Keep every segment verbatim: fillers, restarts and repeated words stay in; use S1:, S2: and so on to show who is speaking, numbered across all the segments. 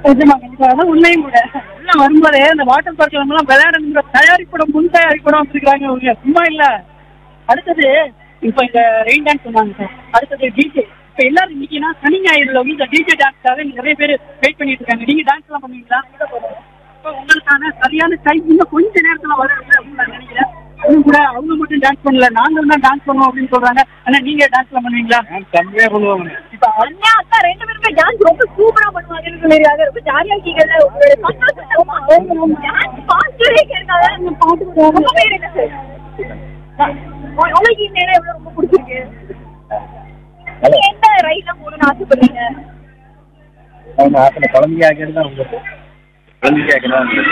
S1: நிஜமா கண்டிப்பா அதான் உண்மையும் கூட. உள்ள வரும்போதே இந்த வாட்டர் பார்க்ல எல்லாம் விளையாடுங்கிற தயாரிப்படம் முன் தயாரிப்படம் வச்சிருக்காங்க அவங்க சும்மா இல்ல. அடுத்தது இப்ப இந்த ரெயின் டான்ஸ் சொன்னாங்க சார். அடுத்தது டிஜே. இப்ப எல்லாரும் இன்னைக்குன்னா சனி ஞாயிறுல வந்து இந்த டிஜே டான்ஸ்க்காக நிறைய பேர் வெயிட் பண்ணிட்டு இருக்காங்க. நீங்க டான்ஸ் எல்லாம் பண்ணுவீங்களா? இப்ப உங்களுக்கான சரியான டைம் இன்னும் கொஞ்ச நேரத்துல வருது அப்படின்னு நான் நினைக்கிறேன். இன்னும் கூட அவங்க மட்டும் டான்ஸ் பண்ணல, நாங்களும் தான் டான்ஸ் பண்ணுவோம் அப்படின்னு சொல்றாங்க. ஆனா நீங்க டான்ஸ் எல்லாம் பண்ணுவீங்களா?
S2: செம்மையா பண்ணுவாங்க.
S3: இப்ப அண்ணா அக்கா ரெண்டு பேருமே டான்ஸ் ரொம்ப சூப்பரா பண்ணுவாங்கன்னு சொல்லிருக்காங்க. ரொம்ப ஜாலியா இருக்கீங்கல்ல, உங்களோட சந்தோஷத்தை டான்ஸ் பாஸ்டரே கேட்காத அந்த பாட்டு ரொம்ப பேர் என்ன சார் உங்களுக்கு இந்த இடம் எவ்வளவு ரொம்ப பிடிச்சிருக்கு? நீங்க எந்த ரைட்ல போகணும்னு ஆசைப்படுறீங்க?
S2: அவங்க ஆசை குழந்தையாக தான் உங்களுக்கு குழந்தையாக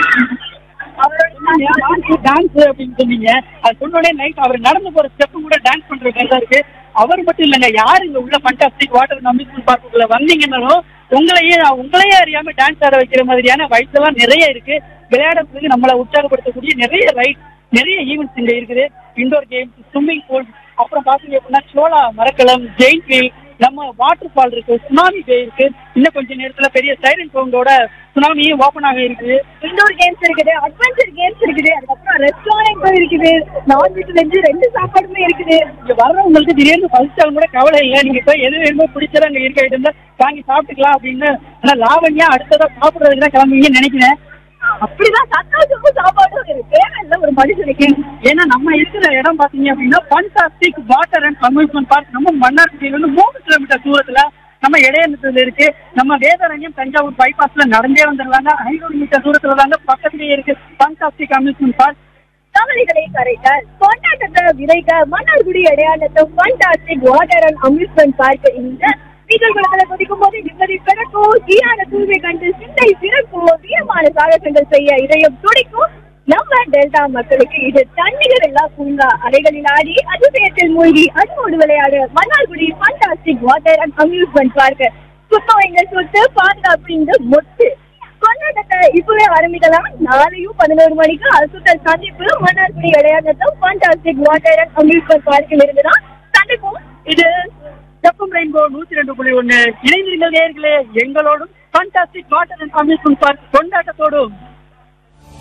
S1: டான்ஸ் அப்படின்னு சொன்னீங்க. அது சொன்னோடனே நைட் அவர் நடந்து போற ஸ்டெப்பு கூட டான்ஸ் பண்ற மாதிரி இருக்கு. அவர் மட்டும் இல்லைங்க, யாரு இங்க உள்ள ஃபண்டாஸ்டிக் வாட்டர் அம்யூஸ்மெண்ட் பார்க்குள்ள வந்தீங்கன்னாலும் உங்களையே உங்களையே அறியாம டான்ஸ் ஆட வைக்கிற மாதிரியான வயசுலாம் நிறைய இருக்கு. விளையாடுறதுக்கு நம்மளை உற்சாகப்படுத்தக்கூடிய நிறைய ரைட் நிறைய ஈவெண்ட்ஸ் இங்க இருக்குது. இண்டோர் கேம்ஸ், ஸ்விம்மிங் பூல், அப்புறம் பாத்தீங்க அப்படின்னா சோலா மரக்கலம், ஜெயின் வீல், நம்ம வாட்டர் ஃபால் இருக்கு, சுனாமி பே இருக்கு. இன்னும் கொஞ்ச நேரத்துல பெரிய சைலண்ட் சவுண்டோட சுனாமியும் ஓபன் ஆக இருக்குது.
S3: இண்டோர் கேம்ஸ் இருக்குது, அட்வென்ச்சர் கேம்ஸ் இருக்குது, அதுக்கப்புறம் ரெஸ்டாரண்ட் இருக்குது, நான்வெஜ் வெஜ் ரெண்டு சாப்பாடுமே இருக்குது.
S1: இங்க வர்றவங்களுக்கு திடீர்னு பசிச்சாலும் கூட கவலை இல்லை. நீங்க போய் எது வேணுமோ பிடிச்சதா அங்க இருக்க ஐட்டம் தான் வாங்கி சாப்பிட்டுக்கலாம் அப்படின்னு. ஆனா லாவண்யா அடுத்ததா சாப்பிடுறதுக்கு தான் கிளம்புவீங்கன்னு நினைக்கிறேன்.
S3: அப்படிதான் சந்தோஷமும் சாப்பாடும் இருக்கு தேவையில்ல ஒரு மனுஷனுக்கு.
S1: ஏன்னா நம்ம இருக்கிற இடம் பாத்தீங்க அப்படின்னா fantastic water and amusement park நம்ம மன்னார்குடியில இருந்து மூணு கிலோமீட்டர் தூரத்துல நம்ம இடையத்துல இருக்கு. நம்ம வேதாரண்யம் தஞ்சாவூர் பைபாஸ்ல நடந்தே வந்துடலாங்க. ஐநூறு மீட்டர் தூரத்துல தாங்க பக்கத்துலயே இருக்கு ஃபண்டாஸ்டிக் அம்யூஸ்மெண்ட் பார்க்.
S3: கவலைகளை கரைக்க கொண்டாட்டத்தை விதைக்க மன்னார்குடி அடையாளத்தை fantastic water and amusement park இந்த நீச்சல்குளத்துல குதிக்கும் போது நிம்மதி பிறக்கும், சீரான தூய்மை கண்டு சிந்தை பிறக்கும், வீரமான சாகசங்கள் செய்ய இதயம் துடிக்கும். நம்ம டெல்டா மக்களுக்கு இது தண்ணிகள் எல்லாம் பூங்கா, அலைகளில் ஆடி அதிசயத்தில் மூழ்கி அன்போடு விளையாடு Mannargudi fantastic water and amusement park. சுத்தம் எங்க சொத்து, பாதுகாப்பு இந்த மொத்து. கொண்டாட்டத்தை இப்பவே ஆரம்பிக்கலாம். நாளையும் பதினோரு மணிக்கு அசுத்தல் சந்திப்பு Mannargudi இடையாண்டத்தும் fantastic water and amusement பார்க்கில் இருந்துதான் சந்திப்போம். இது
S1: எஃப்எம் ரெயின்போ நூத்தி ரெண்டு புள்ளி ஒன்னு. இணைந்திருங்கள் நேயர்களே, எங்களோடும் fantastic water and amusement park கொண்டாட்டத்தோடும்.